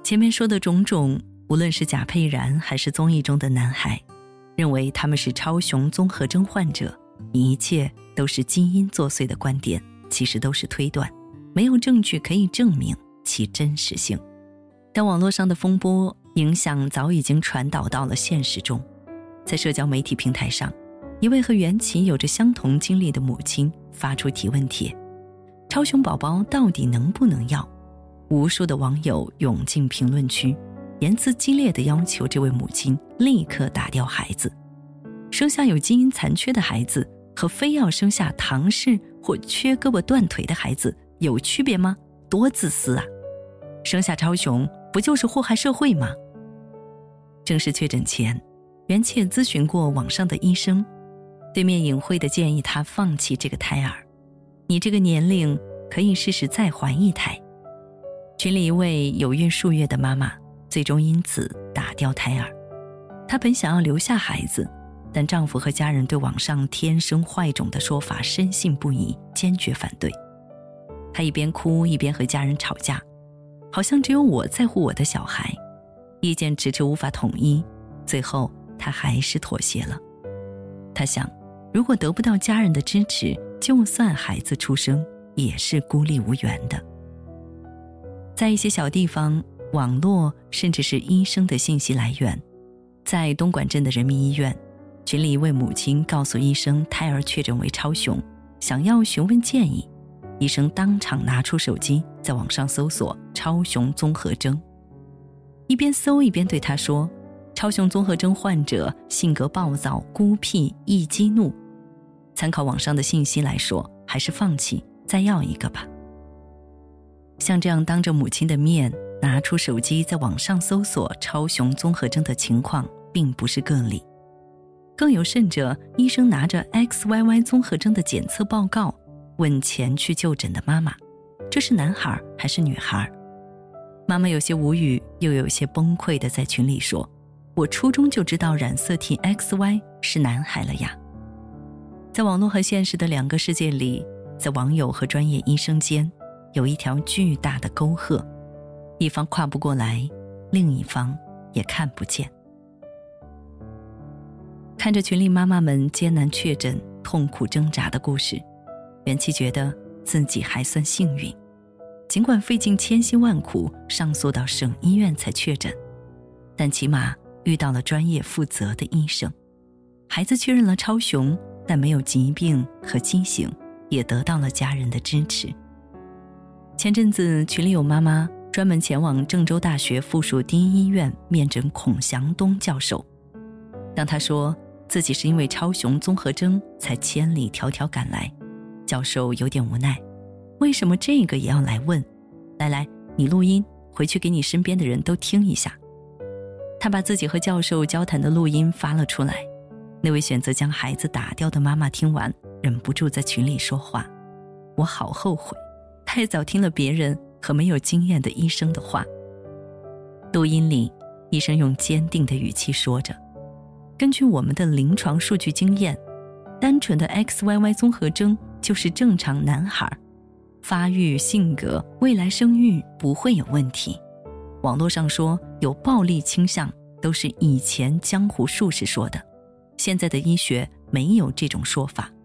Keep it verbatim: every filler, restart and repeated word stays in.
前面说的种种，无论是贾佩然还是综艺中的男孩，认为他们是超雄综合征患者，一切都是基因作祟的观点，其实都是推断，没有证据可以证明其真实性。但网络上的风波影响早已经传导到了现实中，在社交媒体平台上，一位和袁琪有着相同经历的母亲发出提问帖：超雄宝宝到底能不能要？无数的网友涌进评论区，言辞激烈地要求这位母亲立刻打掉孩子。生下有基因残缺的孩子和非要生下唐氏或缺胳膊断腿的孩子有区别吗？多自私啊！生下超雄不就是祸害社会吗？正式确诊前，袁琪咨询过网上的医生，对面隐晦地建议他放弃这个胎儿，你这个年龄可以试试再怀一胎。群里一位有孕数月的妈妈最终因此打掉胎儿。她本想要留下孩子，但丈夫和家人对网上天生坏种的说法深信不疑，坚决反对。她一边哭一边和家人吵架，好像只有我在乎我的小孩，意见迟迟无法统一，最后她还是妥协了。她想，如果得不到家人的支持，就算孩子出生也是孤立无援的。在一些小地方，网络甚至是医生的信息来源。在东莞镇的人民医院，群里一位母亲告诉医生胎儿确诊为超雄，想要询问建议，医生当场拿出手机在网上搜索超雄综合征，一边搜一边对他说，超雄综合征患者性格暴躁、孤僻、易激怒，参考网上的信息来说，还是放弃再要一个吧。像这样当着母亲的面拿出手机在网上搜索超雄综合征的情况并不是个例，更有甚者，医生拿着 X Y Y 综合征的检测报告问前去就诊的妈妈，这是男孩还是女孩？妈妈有些无语，又有些崩溃地在群里说，我初中就知道染色体 X Y 是男孩了呀。在网络和现实的两个世界里，在网友和专业医生间有一条巨大的沟壑，一方跨不过来，另一方也看不见。看着群里妈妈们艰难确诊、痛苦挣扎的故事，袁琪觉得自己还算幸运，尽管费尽千辛万苦上诉到省医院才确诊，但起码遇到了专业负责的医生。孩子确认了超雄，但没有疾病和畸形，也得到了家人的支持。前阵子群里有妈妈专门前往郑州大学附属第一医院面诊孔祥东教授，当他说自己是因为超雄综合征才千里迢迢赶来，教授有点无奈，为什么这个也要来问？来来，你录音回去给你身边的人都听一下。他把自己和教授交谈的录音发了出来，那位选择将孩子打掉的妈妈听完，忍不住在群里说话，我好后悔，太早听了别人和没有经验的医生的话。录音里，医生用坚定的语气说着，根据我们的临床数据经验，单纯的 X Y Y 综合征就是正常男孩，发育、性格、未来生育不会有问题。网络上说有暴力倾向都是以前江湖术士说的，现在的医学没有这种说法。